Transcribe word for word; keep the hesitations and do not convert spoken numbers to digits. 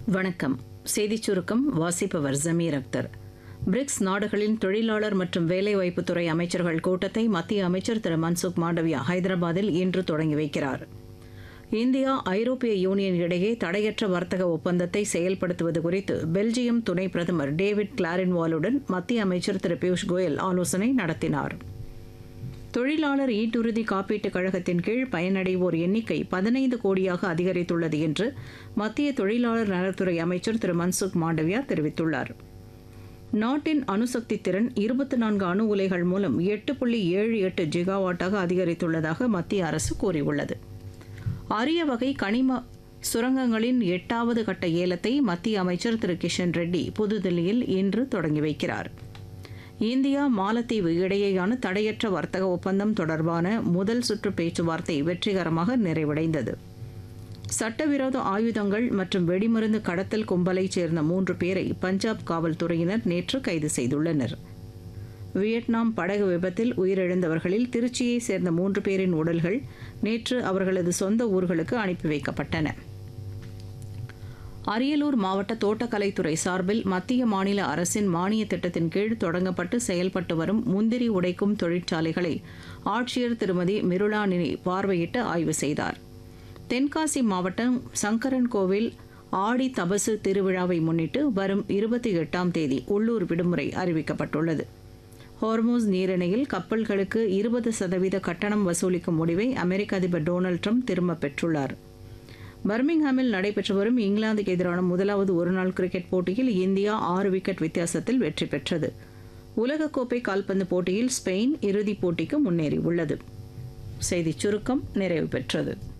வணக்கம். செய்திச் சுருக்கம் வாசிப்பவர் ஜமீர் அக்தர். பிரிக்ஸ் நாடுகளின் தொழிலாளர் மற்றும் வேலைவாய்ப்புத்துறை அமைச்சர்கள் கூட்டத்தை மத்திய அமைச்சர் திரு மன்சுக் மாண்டவியா ஹைதராபாத்தில் இன்று தொடங்கி வைக்கிறார். இந்தியா ஐரோப்பிய யூனியன் இடையே தடையற்ற வர்த்தக ஒப்பந்தத்தை செயல்படுத்துவது குறித்து பெல்ஜியம் துணை பிரதமர் டேவிட் கிளாரின்வாலுடன் மத்திய அமைச்சர் திரு பியூஷ் கோயல் ஆலோசனை நடத்தினார். தொழிலாளர் ஈட்டுறுதி காப்பீட்டுக் கழகத்தின் கீழ் பயனடைவோர் எண்ணிக்கை பதினைந்து கோடியாக அதிகரித்துள்ளது என்று மத்திய தொழிலாளர் நலத்துறை அமைச்சர் திரு மன்சுக் மாண்டவியா தெரிவித்துள்ளார். நாட்டின் அணுசக்தி திறன் இருபத்தி நான்கு அணு உலைகள் மூலம் எட்டு புள்ளி ஏழு எட்டு ஜிகாவாட்டாக அதிகரித்துள்ளதாக மத்திய அரசு கூறியுள்ளது. அரிய வகை கனிம சுரங்கங்களின் எட்டாவது கட்ட ஏலத்தை மத்திய அமைச்சர் திரு கிஷன் ரெட்டி புதுதில்லியில் இன்று தொடங்கி வைக்கிறார். இந்தியா மாலத்தீவு இடையேயான தடையற்ற வர்த்தக ஒப்பந்தம் தொடர்பான முதல் சுற்று பேச்சுவார்த்தை வெற்றிகரமாக நிறைவடைந்தது. சட்டவிரோத ஆயுதங்கள் மற்றும் வெடிமருந்து கடத்தல் கும்பலைச் சேர்ந்த மூன்று பேரை பஞ்சாப் காவல்துறையினர் நேற்று கைது செய்துள்ளனர். வியட்நாம் படகு விபத்தில் உயிரிழந்தவர்களில் திருச்சியைச் சேர்ந்த மூன்று பேரின் உடல்கள் நேற்று அவர்களது சொந்த ஊர்களுக்கு அனுப்பி வைக்கப்பட்டன. அரியலூர் மாவட்ட தோட்டக்கலைத்துறை சார்பில் மத்திய மாநில அரசின் மானிய திட்டத்தின் கீழ் தொடங்கப்பட்டு செயல்பட்டு வரும் முந்திரி உடைக்கும் தொழிற்சாலைகளை ஆட்சியர் திருமதி மிருளாநிதி பார்வையிட்டு ஆய்வு செய்தார். தென்காசி மாவட்டம் சங்கரன் கோவில் ஆடி தபசு திருவிழாவை முன்னிட்டு வரும் இருபத்தி எட்டாம் தேதி உள்ளூர் விடுமுறை அறிவிக்கப்பட்டுள்ளது. ஹோர்மூஸ் நீரிணையில் கப்பல்களுக்கு இருபது சதவீத கட்டணம் வசூலிக்கும் முடிவை அமெரிக்க அதிபர் டொனால்டு ட்ரம்ப் திரும்பப் பெற்றுள்ளார். பர்மிங்ஹாமில் நடைபெற்று வரும் இங்கிலாந்துக்கு எதிரான முதலாவது ஒருநாள் கிரிக்கெட் போட்டியில் இந்தியா ஆறு விக்கெட் வித்தியாசத்தில் வெற்றி பெற்றது. உலகக்கோப்பை கால்பந்து போட்டியில் ஸ்பெயின் இறுதிப் போட்டிக்கு முன்னேறியுள்ளது. செய்திச் சுருக்கம் நிறைவு பெற்றது.